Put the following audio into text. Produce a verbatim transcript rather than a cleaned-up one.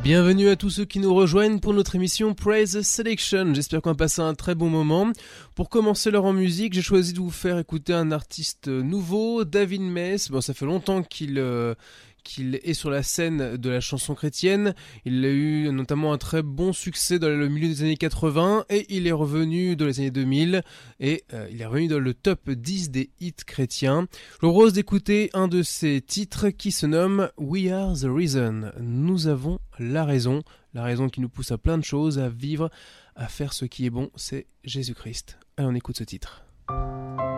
Bienvenue à tous ceux qui nous rejoignent pour notre émission Praise Selection. J'espère qu'on va passer un très bon moment. Pour commencer l'heure en musique, j'ai choisi de vous faire écouter un artiste nouveau, David Mess. Bon, ça fait longtemps qu'il... Euh, qu'il est sur la scène de la chanson chrétienne. Il a eu notamment un très bon succès dans le milieu des années quatre-vingts et il est revenu dans les années deux mille et euh, il est revenu dans le top dix des hits chrétiens. Je vous propose d'écouter un de ses titres qui se nomme We Are the Reason. Nous avons la raison, la raison qui nous pousse à plein de choses, à vivre, à faire ce qui est bon, c'est Jésus-Christ. Allez, on écoute ce titre.